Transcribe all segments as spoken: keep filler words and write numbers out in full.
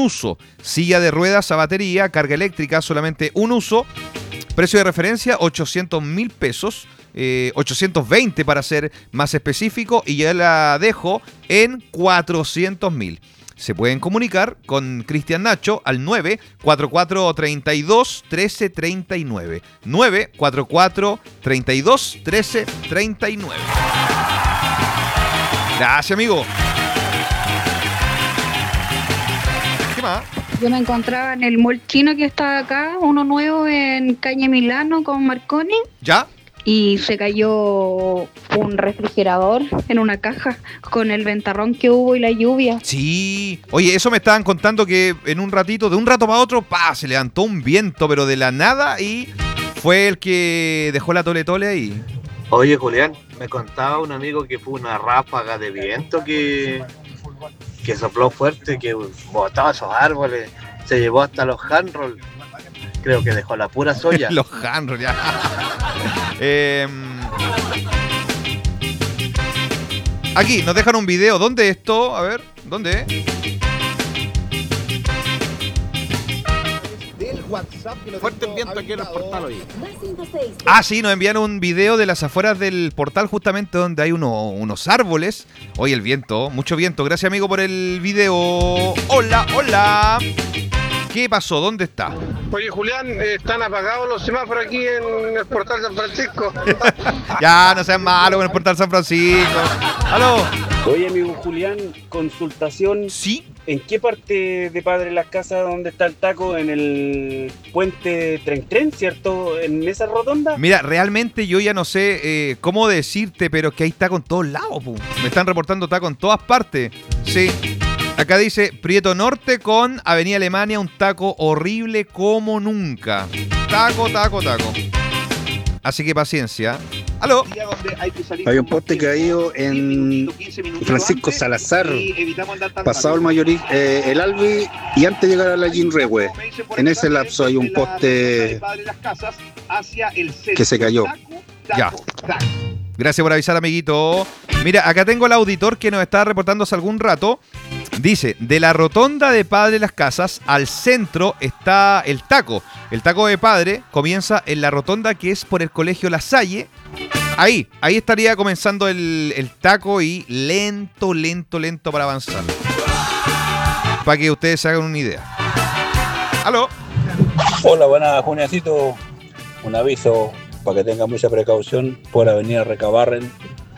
uso. Silla de ruedas a batería, carga eléctrica, solamente un uso. Precio de referencia, ochocientos mil pesos. Eh, ochocientos veinte para ser más específico. Y ya la dejo en cuatrocientos mil. Se pueden comunicar con Cristian Nacho al nueve cuatro cuatro, tres dos, uno tres tres nueve. nueve cuatro cuatro, tres dos, uno tres tres nueve. Gracias, amigo. ¿Qué más? Yo me encontraba en el mall chino que está acá, uno nuevo en Calle Milano con Marconi. ¿Ya? Y se cayó un refrigerador en una caja con el ventarrón que hubo y la lluvia. Sí. Oye, eso me estaban contando que en un ratito, de un rato para otro, pa, se levantó un viento, pero de la nada, y fue el que dejó la tole tole ahí. Oye, Julián, me contaba un amigo que fue una ráfaga de viento que, que sopló fuerte, que botaba esos árboles, se llevó hasta los handrolls. Creo que dejó la pura soya. Los handrolls, ya. eh, aquí nos dejan un video. ¿Dónde es esto? A ver, ¿dónde? Fuerte viento aquí en el portal hoy. Ah, sí, nos envían un video de las afueras del portal, justamente donde hay uno, unos árboles. Oye, el viento, mucho viento. Gracias, amigo, por el video. Hola, hola. ¿Qué pasó? ¿Dónde está? Oye, Julián, eh, están apagados los semáforos aquí en el portal San Francisco. Ya, no sean malos con el portal San Francisco. ¡Aló! Oye, amigo Julián, consultación. ¿Sí? ¿En qué parte de Padre Las Casas donde está el taco? En el puente Tren Tren, ¿cierto? ¿En esa rotonda? Mira, realmente yo ya no sé eh, cómo decirte, pero que hay taco en todos lados, pu. Me están reportando taco en todas partes. Sí. Acá dice Prieto Norte con Avenida Alemania, un taco horrible como nunca. Taco, taco, taco. Así que paciencia. ¿Aló? Hay un poste caído en Francisco Salazar, pasado el Mayorí, eh, el Albi, y antes de llegar a la Jinrehue. En ese lapso hay un poste que se cayó. Ya. Gracias por avisar, amiguito. Mira, acá tengo el auditor que nos está reportando hace algún rato. Dice, de la rotonda de Padre Las Casas al centro está el taco. El taco de Padre comienza en la rotonda que es por el colegio La Salle. Ahí, ahí estaría comenzando el, el taco y lento, lento, lento para avanzar. Para que ustedes se hagan una idea. ¿Aló? Hola, buenas, Juniacito. Un aviso para que tengan mucha precaución por Avenida Recabarren.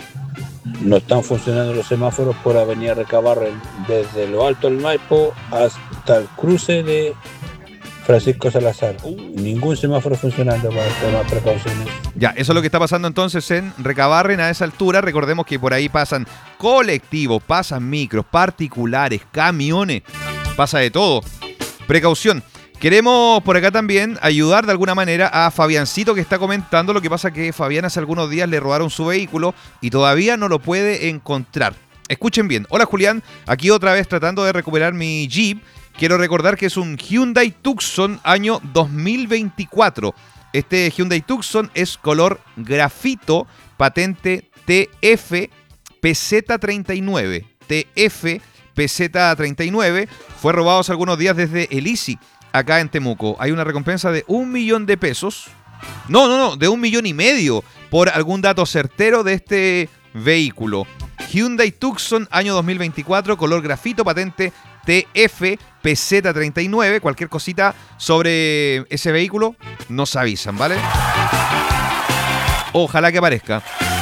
No están funcionando los semáforos por Avenida Recabarren desde lo alto del Maipo hasta el cruce de Francisco Salazar. Ningún semáforo funcionando para tomar precauciones. Ya, eso es lo que está pasando entonces en Recabarren a esa altura. Recordemos que por ahí pasan colectivos, pasan micros, particulares, camiones, pasa de todo. Precaución. Queremos por acá también ayudar de alguna manera a Fabiancito, que está comentando. Lo que pasa que Fabián hace algunos días le robaron su vehículo y todavía no lo puede encontrar. Escuchen bien. Hola, Julián, aquí otra vez tratando de recuperar mi Jeep. Quiero recordar que es un Hyundai Tucson año dos mil veinticuatro. Este Hyundai Tucson es color grafito, patente T F P Z treinta y nueve. T F P Z treinta y nueve. Fue robado hace algunos días desde el Easy, acá en Temuco. Hay una recompensa de un millón de pesos. No, no, no, de un millón y medio por algún dato certero de este vehículo. Hyundai Tucson año dos mil veinticuatro, color grafito, patente T F P Z treinta y nueve. Cualquier cosita sobre ese vehículo nos avisan, ¿vale? Ojalá que aparezca.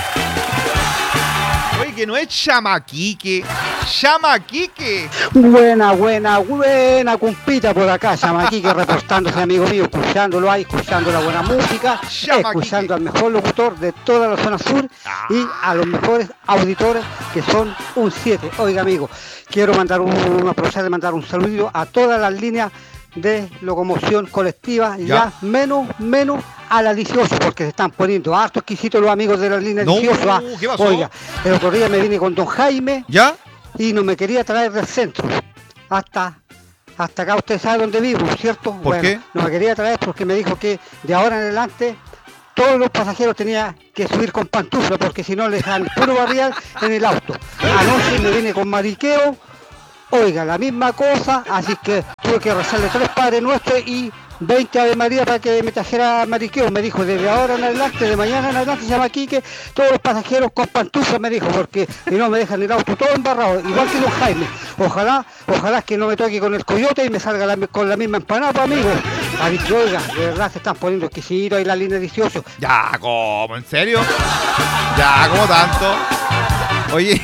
Oye, que no es chamaquique. Chamaquique. Buena, buena, buena cumpita por acá, Chamaquique reportándose, amigo mío, escuchándolo ahí, escuchando la buena música, Chamaquique. Escuchando al mejor locutor de toda la zona sur ah. y a los mejores auditores que son un siete. Oiga, amigo, quiero mandar un, aprovechar de mandar un saludo a todas las líneas de locomoción colectiva, ya, ya menos, menos a la dieciocho, porque se están poniendo harto exquisitos los amigos de la línea no, dieciocho. Ah, ¿qué pasó? Oiga, el otro día me vine con don Jaime. ¿Ya? Y no me quería traer del centro. Hasta, hasta acá usted sabe dónde vivo, ¿cierto? ¿Por bueno, qué? No me quería traer porque me dijo que de ahora en adelante todos los pasajeros tenían que subir con pantufla, porque si no les dan puro barrial en el auto. Anoche me vine con mariqueo. Oiga, la misma cosa, así que tuve que rezarle tres Padres Nuestros y veinte Ave María para que me trajera mariqueo. Me dijo, desde ahora en adelante, de mañana en adelante, se llama Quique, todos los pasajeros con pantuflas, me dijo, porque si no me dejan el auto todo embarrado, igual que don Jaime. Ojalá, ojalá que no me toque con el coyote y me salga la, con la misma empanada, pues, amigo. A ver, oiga, de verdad se están poniendo exquisitos ahí la línea dieciocho. Ya, ¿cómo? ¿En serio? Ya, ¿cómo tanto? Oye...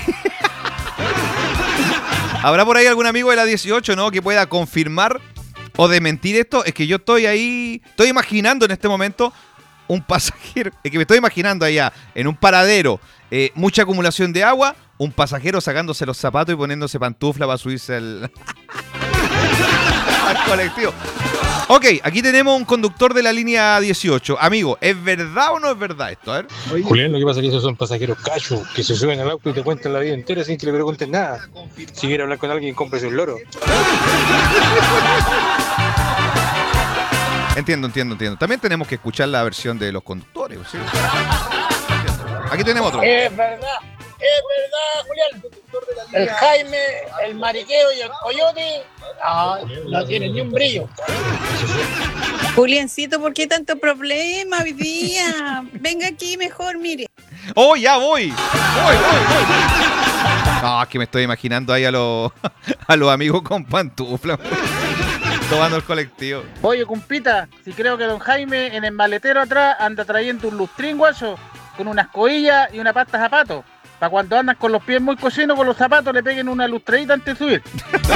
¿Habrá por ahí algún amigo de la dieciocho, no, que pueda confirmar o desmentir esto? Es que yo estoy ahí, estoy imaginando en este momento un pasajero, es que me estoy imaginando allá en un paradero, eh, mucha acumulación de agua, un pasajero sacándose los zapatos y poniéndose pantufla para subirse al, al colectivo. Ok, aquí tenemos un conductor de la línea dieciocho. Amigo, ¿es verdad o no es verdad esto? A ver. Oye. Julián, lo que pasa es que esos son pasajeros cachos que se suben al auto y te cuentan la vida entera sin que le preguntes nada. Si quiere hablar con alguien, cómprese un loro. Entiendo, entiendo, entiendo. También tenemos que escuchar la versión de los conductores, ¿sí? Aquí tenemos otro. Es verdad, es verdad, Julián. El Jaime, el mariqueo y el coyote ah, no tienen ni un brillo. Juliancito, ¿por qué tanto problema hoy día? Venga aquí mejor, mire. ¡Oh, ya voy! ¡Voy, voy, voy! No, es que me estoy imaginando ahí a los, a los amigos con pantuflas tomando el colectivo. Oye, compita, si creo que don Jaime en el maletero atrás anda trayendo un lustrín guacho con unas coillas y una pasta de zapatos. Para cuando andan con los pies muy cochinos con los zapatos le peguen una lustradita antes de subir.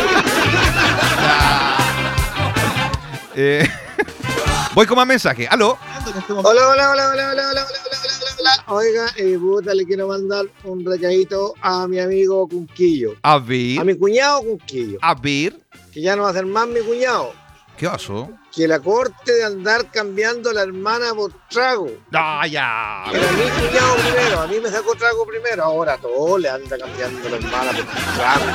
eh, voy con más mensajes. ¿Aló? Hola, hola, hola, hola, hola, hola, hola, hola, hola. Oiga, eh, puta, le quiero mandar un recadito a mi amigo Cunquillo. A ver. A mi cuñado Cunquillo. A ver. Que ya no va a ser más mi cuñado. ¿Qué pasó? Que la corte de andar cambiando la hermana por trago. ¡Ah, ya! Era mi cuñado primero, a mí me sacó trago primero, ahora todo le anda cambiando la hermana por trago.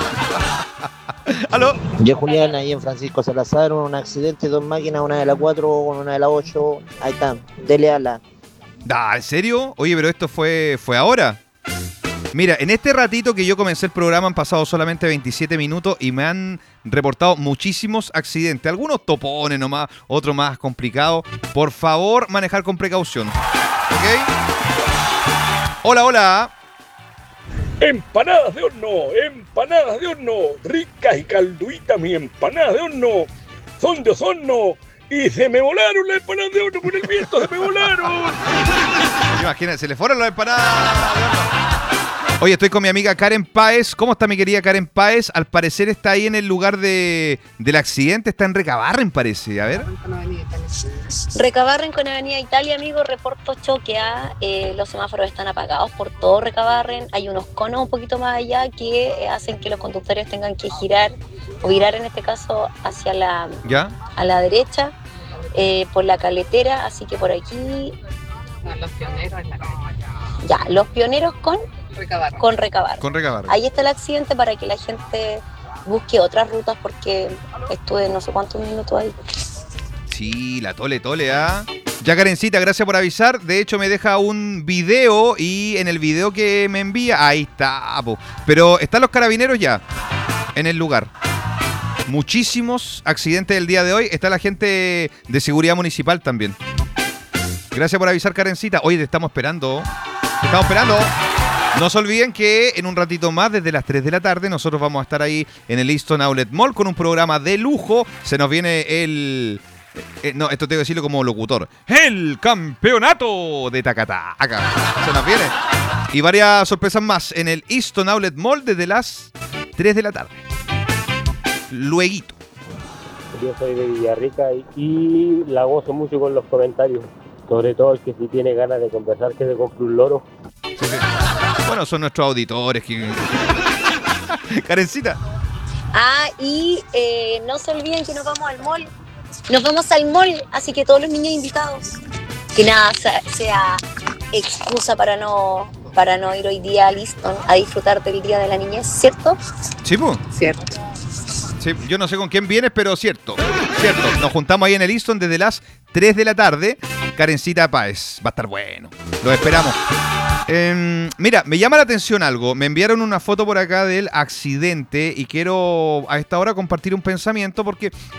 ¿Aló? Yo, Julián, ahí en Francisco Salazar, un accidente, dos máquinas, una de la cuatro con una de la ocho. Ahí está, dele ala. Ah, ¿en serio? Oye, pero esto fue, fue ahora. Mira, en este ratito que yo comencé el programa han pasado solamente veintisiete minutos y me han reportado muchísimos accidentes. Algunos topones nomás, otros más complicados. Por favor, manejar con precaución. ¿Ok? Hola, hola. Empanadas de horno, empanadas de horno, ricas y calduitas mis empanadas de horno. Son de Osorno y se me volaron las empanadas de horno por el viento, se me volaron. Imagínate, se le fueron las empanadas de horno. Oye, estoy con mi amiga Karen Páez. ¿Cómo está mi querida Karen Páez? Al parecer está ahí en el lugar de, del accidente. Está en Recabarren, parece. A ver. Recabarren con Avenida Italia, amigo. Reporto choque A. Eh, los semáforos están apagados por todo Recabarren. Hay unos conos un poquito más allá que hacen que los conductores tengan que girar o virar en este caso hacia la, ¿Ya? a la derecha eh, por la caletera. Así que por aquí... No, los pioneros en la calle. Ya, los pioneros con... Recabarren. Con Recabarren. Con Recabarren. Ahí está el accidente para que la gente busque otras rutas porque estuve no sé cuántos minutos ahí. Sí, la tole tole, ¿ah? ¿eh? Ya, Karencita, gracias por avisar. De hecho, me deja un video y en el video que me envía, ahí está, po. Pero están los carabineros ya en el lugar. Muchísimos accidentes el día de hoy. Está la gente de seguridad municipal también. Gracias por avisar, Karencita. Oye, te estamos esperando. Te estamos esperando. No se olviden que en un ratito más, desde las tres de la tarde, nosotros vamos a estar ahí en el Easton Outlet Mall con un programa de lujo. Se nos viene el... Eh, no, esto tengo que decirlo como locutor. El campeonato de Tacataca. Se nos viene. Y varias sorpresas más en el Easton Outlet Mall desde las tres de la tarde. Lueguito. Yo soy de Villarrica y, y la gozo mucho con los comentarios. Sobre todo el que si tiene ganas de conversar que se compre un loro. Sí, sí. Bueno, son nuestros auditores. Que... Karencita. Ah, y eh, no se olviden que nos vamos al mall. Nos vamos al mall, así que todos los niños invitados. Que nada sea excusa para no, para no ir hoy día a Easton a disfrutar del Día de la Niñez, ¿cierto? Sí, pues. Cierto. Sí, yo no sé con quién vienes, pero cierto. Cierto. Nos juntamos ahí en el Easton desde las tres de la tarde. Karencita Páez. Va a estar bueno. Lo esperamos. Eh, mira, me llama la atención algo. Me enviaron una foto por acá del accidente y quiero a esta hora compartir un pensamiento porque